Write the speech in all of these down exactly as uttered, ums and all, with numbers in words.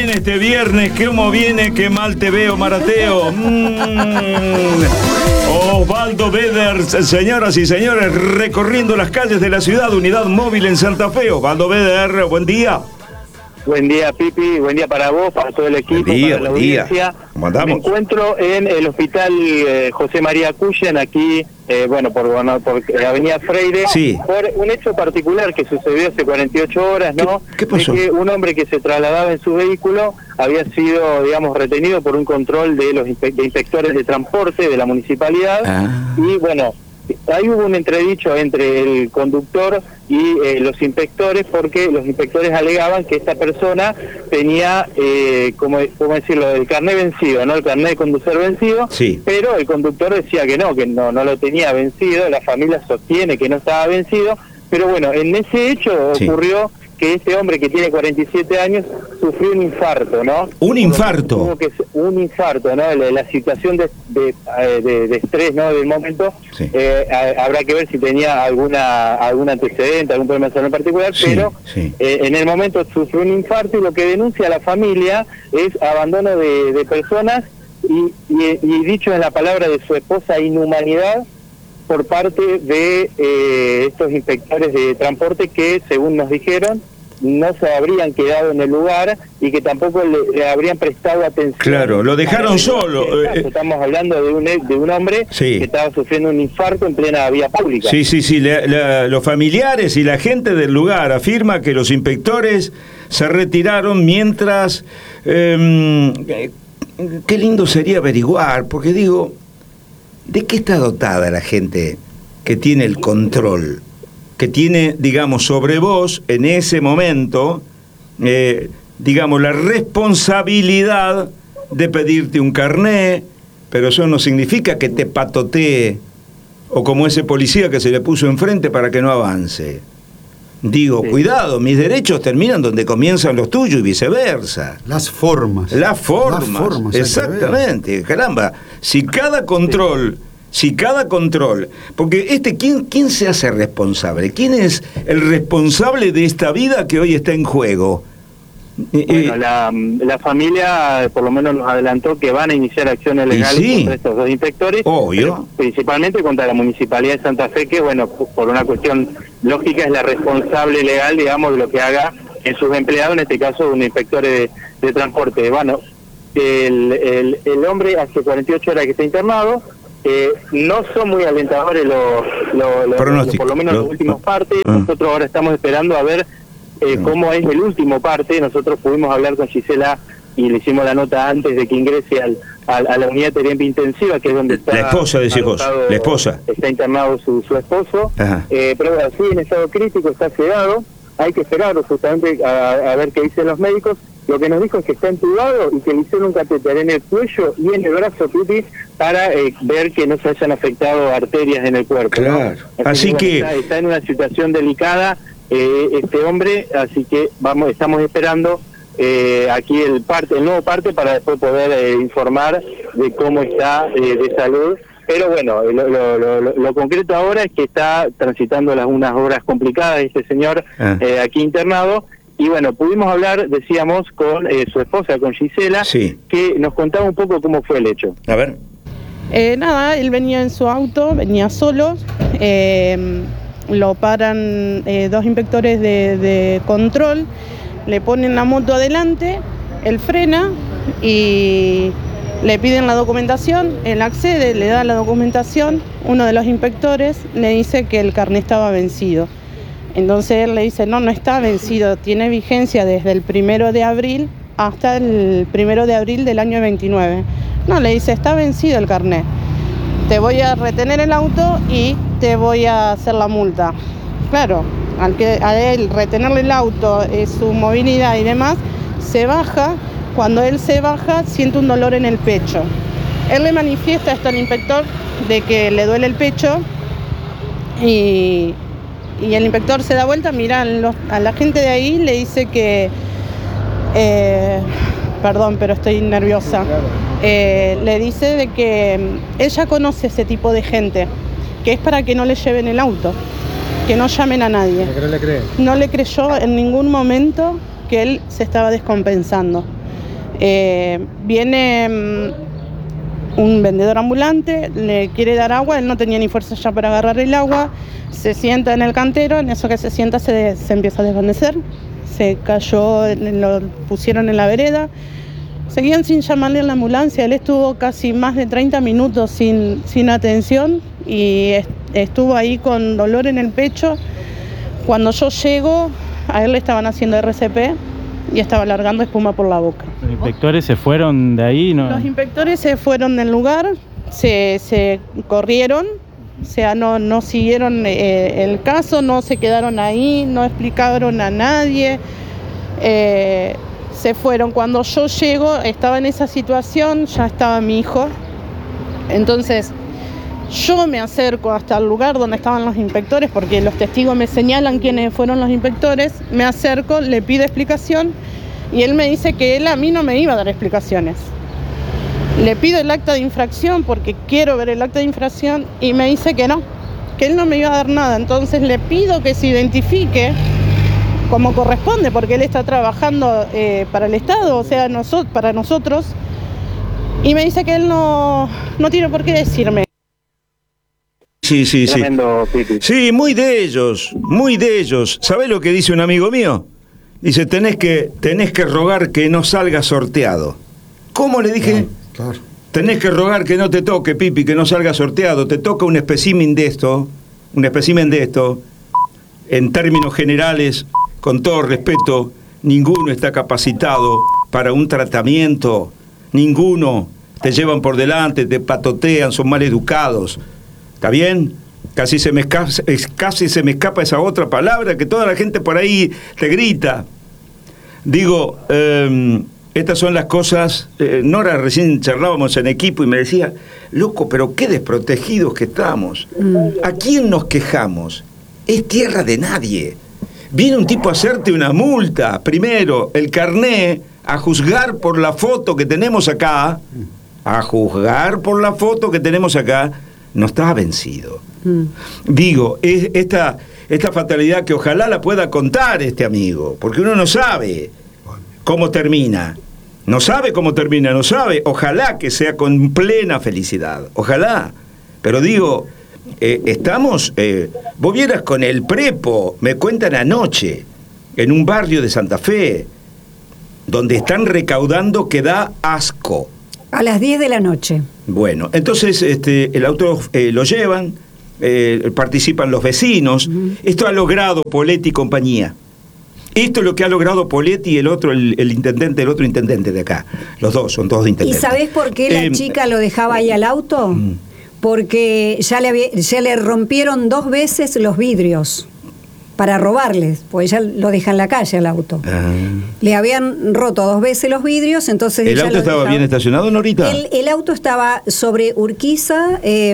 viene este viernes? ¿Cómo viene? ¿Qué mal te veo, Marateo? Mm. Osvaldo Veders, señoras y señores, recorriendo las calles de la ciudad, unidad móvil en Santa Fe. Osvaldo Veders, buen día. Buen día, Pipi, buen día para vos, para todo el equipo, buen día, para la buen audiencia. Día. ¿Cómo andamos? Me encuentro en el hospital eh, José María Cuyen, aquí, eh, bueno, por, bueno, por la avenida Freire, sí. por un hecho particular que sucedió hace cuarenta y ocho horas, ¿no? ¿Qué, qué pasó? De que un hombre que se trasladaba en su vehículo había sido, digamos, retenido por un control de los inspe de inspectores de transporte de la municipalidad, ah. y bueno, ahí hubo un entredicho entre el conductor y eh, los inspectores, porque los inspectores alegaban que esta persona tenía, eh, como, ¿cómo decirlo?, el carnet vencido, ¿no? El carnet de conducir vencido, sí. Pero el conductor decía que no, que no, no lo tenía vencido, la familia sostiene que no estaba vencido, pero bueno, en ese hecho sí. ocurrió que este hombre que tiene cuarenta y siete años sufrió un infarto, ¿no? Un infarto. Tuvo que, un infarto, ¿no? La, la situación de, de, de, de estrés, ¿no? Del momento, sí. eh, habrá que ver si tenía alguna algún antecedente, algún problema de salud en particular, sí, pero sí. Eh, en el momento sufrió un infarto y lo que denuncia la familia es abandono de, de personas y, y, y dicho en la palabra de su esposa, inhumanidad por parte de eh, estos inspectores de transporte que, según nos dijeron, no se habrían quedado en el lugar y que tampoco le, le habrían prestado atención. Claro, lo dejaron solo. Eh, Estamos hablando de un, de un hombre sí. que estaba sufriendo un infarto en plena vía pública. Sí, sí, sí. La, la, los familiares y la gente del lugar afirma que los inspectores se retiraron mientras... Eh, qué lindo sería averiguar, porque digo... ¿De qué está dotada la gente que tiene el control? Que tiene, digamos, sobre vos, en ese momento, eh, digamos, la responsabilidad de pedirte un carné, pero eso no significa que te patotee, o como ese policía que se le puso enfrente para que no avance. Digo, sí. cuidado, mis derechos terminan donde comienzan los tuyos y viceversa. Las formas. Las formas, Las formas exactamente. Caramba, si cada control, sí. si cada control, porque este, ¿quién, ¿quién se hace responsable? ¿Quién es el responsable de esta vida que hoy está en juego? Bueno, eh, la, la familia por lo menos nos adelantó que van a iniciar acciones legales sí. contra estos dos inspectores, obvio, principalmente contra la Municipalidad de Santa Fe, que bueno, por una cuestión lógica es la responsable legal, digamos, de lo que haga en sus empleados, en este caso un inspector de, de transporte. Bueno, el, el, el hombre hace cuarenta y ocho horas que está internado, eh, no son muy alentadores los, los, los, los por lo menos los, los últimos partes, uh. nosotros ahora estamos esperando a ver Eh, cómo es el último parte. Nosotros pudimos hablar con Gisela y le hicimos la nota antes de que ingrese al, al, a la unidad de terapia intensiva, que es donde está la esposa, decís vos, la esposa está internado su, su esposo, eh, pero así en estado crítico, está sedado, hay que esperarlo justamente a, a ver qué dicen los médicos. Lo que nos dijo es que está entubado y que le hicieron un catéter en el cuello y en el brazo, Pipi, para eh, ver que no se hayan afectado arterias en el cuerpo, claro. ¿no? Así, así que, que... Está, está en una situación delicada Eh, este hombre, así que vamos, estamos esperando eh, aquí el parte, el nuevo parte para después poder eh, informar de cómo está eh, de salud. Pero bueno, lo, lo, lo, lo concreto ahora es que está transitando las unas horas complicadas este señor ah. eh, aquí internado. Y bueno, pudimos hablar, decíamos, con eh, su esposa, con Gisela, sí. que nos contaba un poco cómo fue el hecho. A ver. Eh, nada, él venía en su auto, venía solo. Eh, Lo paran eh, dos inspectores de, de control, le ponen la moto adelante, él frena y le piden la documentación, él accede, le da la documentación, uno de los inspectores le dice que el carnet estaba vencido. Entonces él le dice, no, no está vencido, tiene vigencia desde el primero de abril hasta el primero de abril del año veintinueve. No, le dice, está vencido el carnet. Te voy a retener el auto y te voy a hacer la multa. Claro, al que a él retenerle el auto, eh, su movilidad y demás, se baja. Cuando él se baja, siente un dolor en el pecho. Él le manifiesta esto al inspector de que le duele el pecho y, y el inspector se da vuelta, mira a, los, a la gente de ahí, le dice que... Eh, perdón, pero estoy nerviosa. Eh, le dice de que ella conoce ese tipo de gente, que es para que no le lleven el auto, que no llamen a nadie. ¿No le cree? No le creyó en ningún momento que él se estaba descompensando. Eh, viene um, un vendedor ambulante, le quiere dar agua, él no tenía ni fuerza ya para agarrar el agua, se sienta en el cantero, en eso que se sienta se, se empieza a desvanecer, se cayó, lo pusieron en la vereda, seguían sin llamarle a la ambulancia, él estuvo casi más de treinta minutos sin, sin atención y est- estuvo ahí con dolor en el pecho. Cuando yo llego, a él le estaban haciendo R C P y estaba largando espuma por la boca. ¿Los inspectores se fueron de ahí? ¿No? Los inspectores se fueron del lugar, se, se corrieron, o sea, no, no siguieron eh, el caso, no se quedaron ahí, no explicaron a nadie, eh, se fueron. Cuando yo llego, estaba en esa situación, ya estaba mi hijo, entonces yo me acerco hasta el lugar donde estaban los inspectores, porque los testigos me señalan quiénes fueron los inspectores, me acerco, le pido explicación y él me dice que él a mí no me iba a dar explicaciones. Le pido el acta de infracción porque quiero ver el acta de infracción y me dice que no, que él no me iba a dar nada. Entonces le pido que se identifique como corresponde, porque él está trabajando eh, para el Estado, o sea, nosotros, para nosotros, y me dice que él no, no tiene por qué decirme. Sí, sí, sí. Tremendo, Pipi. Sí, muy de ellos, muy de ellos. ¿Sabés lo que dice un amigo mío? Dice, tenés que, tenés que rogar que no salga sorteado. ¿Cómo le dije? Claro, claro. Tenés que rogar que no te toque, Pipi, que no salga sorteado. Te toca un espécimen de esto, un espécimen de esto. En términos generales, con todo respeto, ninguno está capacitado para un tratamiento. Ninguno. Te llevan por delante, te patotean, son mal educados. ¿Está bien? Casi se me escapa, casi se me escapa esa otra palabra que toda la gente por ahí te grita. Digo, eh, estas son las cosas. eh, Nora recién charlábamos en equipo y me decía, loco, pero qué desprotegidos que estamos. ¿A quién nos quejamos? Es tierra de nadie. Viene un tipo a hacerte una multa, primero, el carné, a juzgar por la foto que tenemos acá, a juzgar por la foto que tenemos acá, no está vencido. Mm. Digo, es esta, esta fatalidad que ojalá la pueda contar este amigo, porque uno no sabe cómo termina. No sabe cómo termina, no sabe. Ojalá que sea con plena felicidad. Ojalá. Pero digo, eh, estamos... Eh, vos vieras con el prepo, me cuentan anoche, en un barrio de Santa Fe, donde están recaudando que da asco. A las diez de la noche. Bueno, entonces este, el auto eh, lo llevan, eh, participan los vecinos. Uh-huh. Esto ha logrado Poletti y compañía. Esto es lo que ha logrado Poletti y el otro, el, el intendente, el otro intendente de acá. Los dos, son todos intendentes. ¿Y sabés por qué la eh, chica lo dejaba ahí al auto? Uh-huh. Porque ya le, había, ya le rompieron dos veces los vidrios para robarles, pues ella lo deja en la calle al auto. Ah. Le habían roto dos veces los vidrios, entonces... ¿El auto estaba bien estacionado, Norita? El, el auto estaba sobre Urquiza, eh,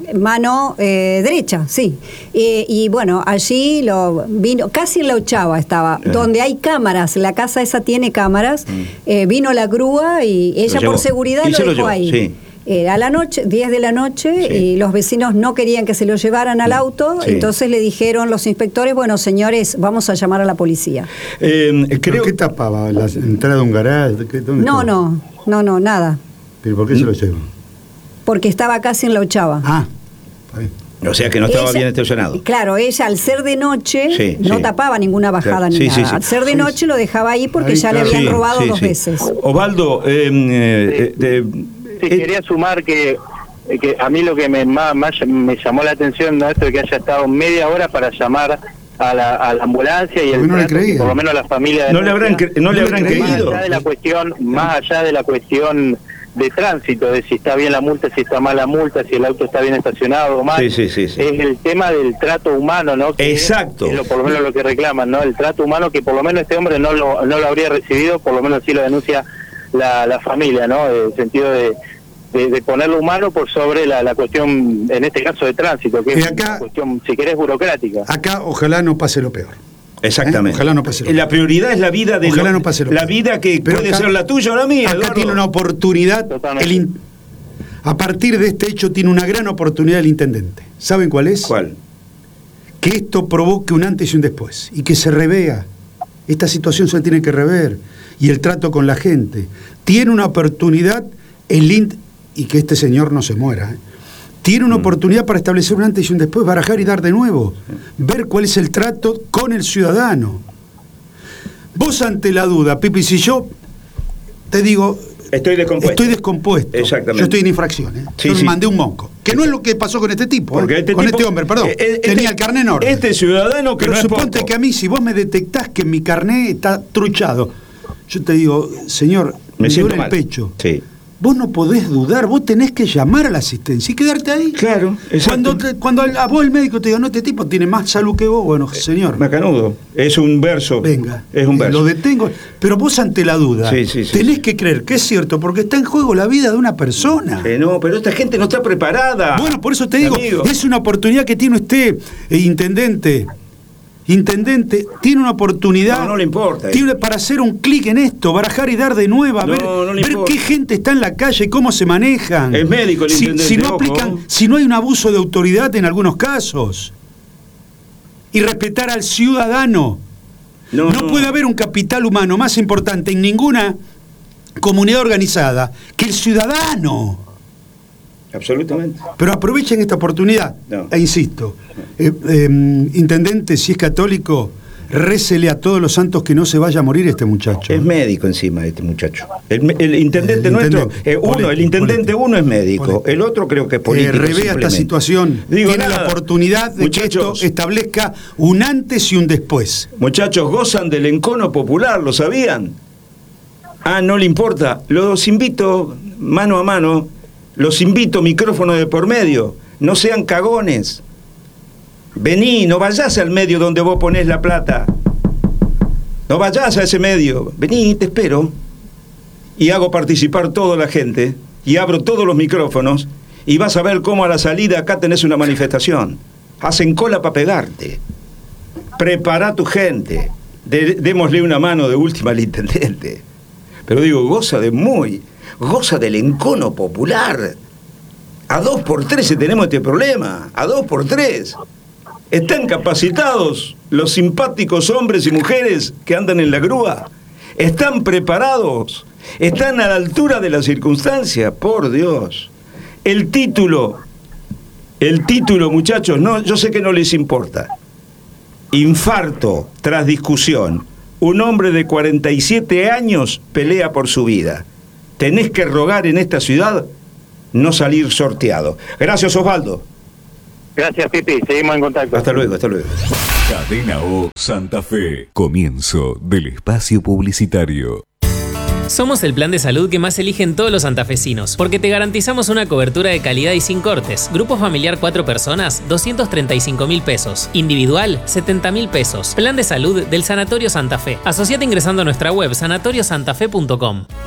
mano eh, derecha, sí. Eh, y bueno, allí lo vino, casi en la Ochava estaba, ah. donde hay cámaras, la casa esa tiene cámaras, mm. eh, vino la grúa y ella por seguridad lo, lo dejó llevó, ahí. Sí. Era a la noche, diez de la noche, sí. Y los vecinos no querían que se lo llevaran al auto, sí. Entonces le dijeron los inspectores, bueno, señores, vamos a llamar a la policía. Eh, creo... ¿Qué tapaba? ¿La entrada de un garaje? No, no, no, no, nada. ¿Pero por qué ¿Mm? se lo llevan? Porque estaba casi en la Ochava. Ah, está bien. O sea que no estaba ella, bien estacionado. Claro, ella al ser de noche sí, no sí. tapaba ninguna bajada, claro. ni sí, nada. Sí, sí. Al ser de noche lo dejaba ahí porque ahí, ya claro. le habían sí, robado sí, dos sí. veces. Osvaldo, eh, eh, sí. eh, Sí, eh, quería sumar que, que a mí lo que me, más, más me llamó la atención, ¿no? Esto de que haya estado media hora para llamar a la, a la ambulancia y el no trato, que por lo menos la familia de no le habrán cre- no le habrán creído. Más allá de la cuestión, más allá de la cuestión de tránsito, de si está bien la multa, si está mal la multa, si el auto está bien estacionado o mal, sí, sí, sí, sí. es el tema del trato humano, ¿no? Que exacto. Es lo, por lo menos lo que reclaman, ¿no? El trato humano que por lo menos este hombre no lo, no lo habría recibido, por lo menos sí lo denuncia la, la familia, ¿no? En el sentido de, de, de poner lo humano por sobre la, la cuestión, en este caso de tránsito, que es acá, una cuestión, si querés, burocrática. Acá ojalá no pase lo peor. Exactamente. ¿Eh? Ojalá no pase lo peor. La prioridad es la vida de ojalá lo, no pase lo la peor. vida que Pero puede acá, ser la tuya o la mía. Acá Eduardo. tiene una oportunidad. El in, a partir de este hecho tiene una gran oportunidad el intendente. ¿Saben cuál es? ¿Cuál? Que esto provoque un antes y un después y que se revea. Esta situación se tiene que rever y el trato con la gente. Tiene una oportunidad, el int y que este señor no se muera, ¿eh? Tiene una mm. oportunidad para establecer un antes y un después, barajar y dar de nuevo, ver cuál es el trato con el ciudadano. Vos ante la duda, Pipi, si yo te digo... Estoy descompuesto. Estoy descompuesto. Exactamente. Yo estoy en infracción, ¿eh? Sí, yo sí. mandé un monco. Que no es lo que pasó con este tipo, ¿eh? Este con tipo, este hombre, perdón. Eh, este, Tenía el carné en orden. Este ciudadano que Pero no suponte es poco. que a mí, si vos me detectás que mi carné está truchado, yo te digo, señor, me, me duele el pecho. Sí. Vos no podés dudar, vos tenés que llamar a la asistencia y quedarte ahí. Claro, Cuando, te, cuando a vos el médico te diga, no, este tipo tiene más salud que vos, bueno, señor. Macanudo, es un verso. Venga, es un verso. Lo detengo. Pero vos ante la duda, sí, sí, sí, tenés sí. que creer que es cierto, porque está en juego la vida de una persona. Eh, no, pero esta gente no está preparada. Bueno, por eso te digo, amigo. Es una oportunidad que tiene usted, eh, intendente. Intendente, tiene una oportunidad. No, no le importa. Tiene para hacer un clic en esto, barajar y dar de nuevo, no, ver, no le ver importa. qué gente está en la calle, cómo se manejan. Es médico el si, intendente. si no ojo. aplican, si no hay un abuso de autoridad en algunos casos. Y respetar al ciudadano. No, no, no puede haber un capital humano más importante en ninguna comunidad organizada que el ciudadano. Absolutamente. Pero aprovechen esta oportunidad, no. e insisto, eh, eh, intendente, si es católico, récele a todos los santos que no se vaya a morir este muchacho. Es médico encima este muchacho. El, el intendente el nuestro, intendente, eh, uno, político, el intendente político, uno es médico, político. El otro creo que es político. Eh, revea esta situación. Digo, Tiene nada, la oportunidad de muchachos, que esto establezca un antes y un después. Muchachos, gozan del encono popular, ¿lo sabían? Ah, no le importa. Los invito mano a mano, los invito micrófono de por medio. No sean cagones. Vení, no vayas al medio donde vos ponés la plata. No vayas a ese medio. Vení, te espero. Y hago participar toda la gente. Y abro todos los micrófonos. Y vas a ver cómo a la salida acá tenés una manifestación. Hacen cola para pegarte. Prepara tu gente. De, démosle una mano de última al intendente. Pero digo, goza de muy... Goza del encono popular. A dos por tres tenemos este problema. A dos por tres. ¿Están capacitados los simpáticos hombres y mujeres que andan en la grúa? ¿Están preparados? ¿Están a la altura de la circunstancia? Por Dios. El título, el título, muchachos, no, yo sé que no les importa. Infarto tras discusión. Un hombre de cuarenta y siete años pelea por su vida. Tenés que rogar en esta ciudad no salir sorteado. Gracias, Osvaldo. Gracias, Pipi. Seguimos en contacto. Hasta luego, hasta luego. Cadena O Santa Fe. Comienzo del espacio publicitario. Somos el plan de salud que más eligen todos los santafesinos, porque te garantizamos una cobertura de calidad y sin cortes. Grupo familiar cuatro personas, doscientos treinta y cinco mil pesos. Individual, setenta mil pesos. Plan de salud del Sanatorio Santa Fe. Asociate ingresando a nuestra web sanatorios santa fe punto com.